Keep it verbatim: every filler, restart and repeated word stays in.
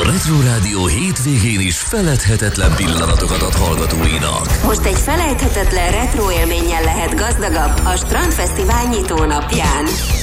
Retro Rádió hétvégén is feledhetetlen pillanatokat ad hallgatóinak. Most egy felejthetetlen retro élménnyel lehet gazdagabb a Strandfesztivál nyitónapján.